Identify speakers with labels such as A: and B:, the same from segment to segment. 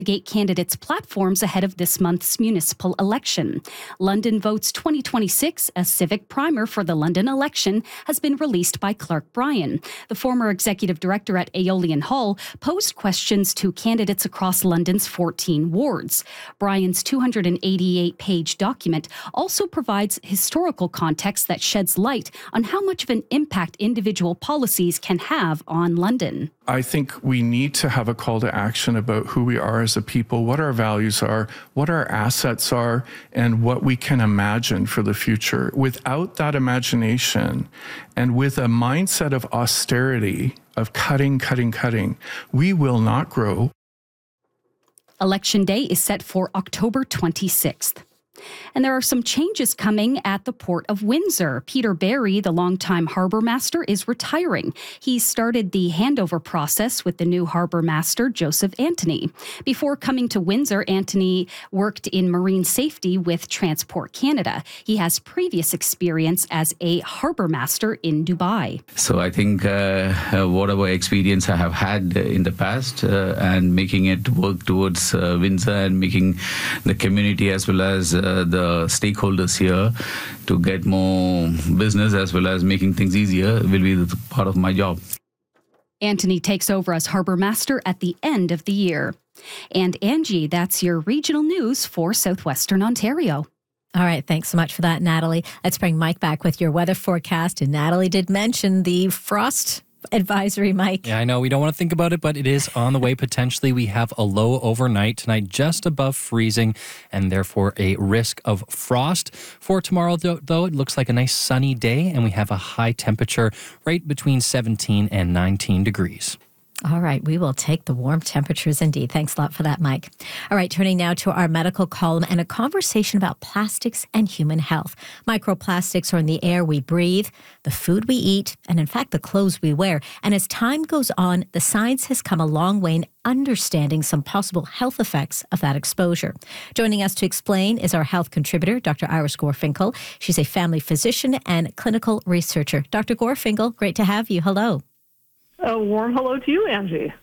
A: navigate candidates' platforms ahead of this month's municipal election. London Votes 2026, a civic primer for the London election, has been released by Clark Bryan. The former executive director at Aeolian Hall posed questions to candidates across London's 14 wards. Bryan's 288-page document also provides historical context that sheds light on how much of an impact individual policies can have on London.
B: I think we need to have a call to action about who we are as a people, what our values are, what our assets are, and what we can imagine for the future. Without that imagination and with a mindset of austerity, of cutting, we will not grow.
A: Election Day is set for October 26th. And there are some changes coming at the Port of Windsor. Peter Barry, the longtime harbour master, is retiring. He started the handover process with the new harbour master, Joseph Anthony. Before coming to Windsor, Anthony worked in marine safety with Transport Canada. He has previous experience as a harbour master in Dubai.
C: So I think whatever experience I have had in the past and making it work towards Windsor and making the community as well as the stakeholders here to get more business as well as making things easier will be the part of my job.
A: Anthony takes over as harbour master at the end of the year. And Angie, that's your regional news for Southwestern Ontario.
D: All right, thanks so much for that, Natalie. Let's bring Mike back with your weather forecast. And Natalie did mention the frost advisory, Mike.
E: Yeah, I know we don't want to think about it, but it is on the way potentially. We have a low overnight tonight just above freezing and therefore a risk of frost. For tomorrow, though, it looks like a nice sunny day and we have a high temperature right between 17 and 19 degrees.
D: All right, we will take the warm temperatures indeed. Thanks a lot for that, Mike. All right, turning now to our medical column and a conversation about plastics and human health. Microplastics are in the air we breathe, the food we eat, and in fact, the clothes we wear. And as time goes on, the science has come a long way in understanding some possible health effects of that exposure. Joining us to explain is our health contributor, Dr. Iris Gorfinkel. She's a family physician and clinical researcher. Dr. Gorfinkel, great to have you. Hello.
F: A warm hello to you, Angie.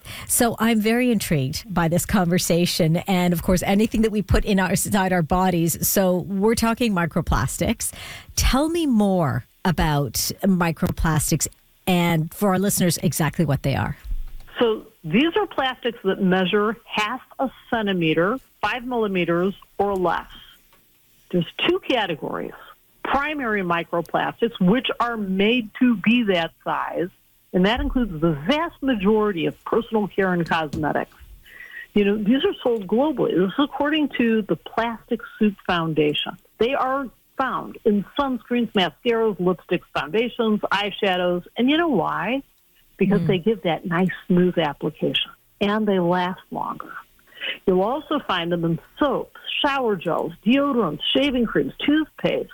D: So I'm very intrigued by this conversation and, of course, anything that we put inside our bodies. So we're talking microplastics. Tell me more about microplastics and, for our listeners, exactly what they are.
F: So these are plastics that measure half a centimeter, 5 millimeters or less. There's two categories. Primary microplastics, which are made to be that size, and that includes the vast majority of personal care and cosmetics. These are sold globally. This is according to the Plastic Soup Foundation. They are found in sunscreens, mascaras, lipsticks, foundations, eyeshadows. And you know why? Because they give that nice, smooth application, and they last longer. You'll also find them in soaps, shower gels, deodorants, shaving creams, toothpaste.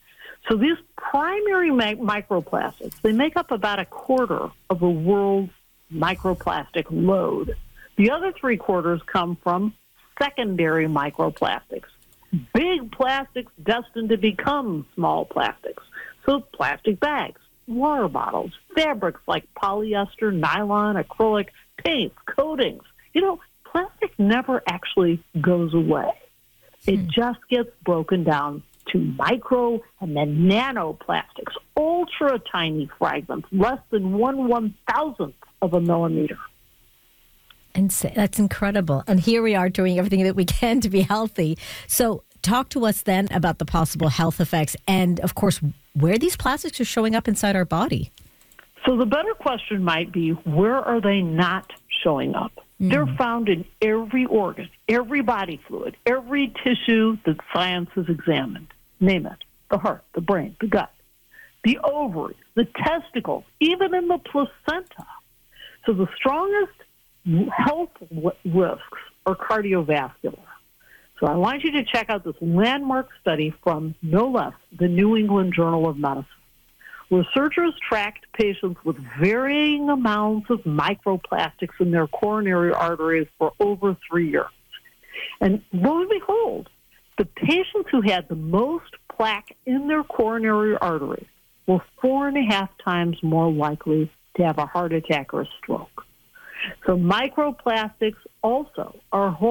F: So these primary microplastics, they make up about a quarter of the world's microplastic load. The other 3/4 come from secondary microplastics, big plastics destined to become small plastics. So plastic bags, water bottles, fabrics like polyester, nylon, acrylic, paints, coatings. Plastic never actually goes away. It just gets broken down to micro and then nanoplastics, ultra tiny fragments, less than 1/1000th of a millimeter.
D: And that's incredible. And here we are doing everything that we can to be healthy. So talk to us then about the possible health effects and, of course, where these plastics are showing up inside our body.
F: So the better question might be, where are they not showing up? They're found in every organ, every body fluid, every tissue that science has examined. Name it: the heart, the brain, the gut, the ovaries, the testicles, even in the placenta. So the strongest health risks are cardiovascular. So I want you to check out this landmark study from, no less, the New England Journal of Medicine. Researchers tracked patients with varying amounts of microplastics in their coronary arteries for over 3 years. And lo and behold, the patients who had the most plaque in their coronary arteries were 4.5 times more likely to have a heart attack or a stroke. So microplastics also are